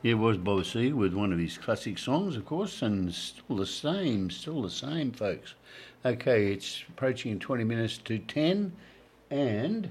Yeah, it was Bob Seger with one of his classic songs, of course, and still the same, folks. Okay, it's approaching 20 minutes to 10, and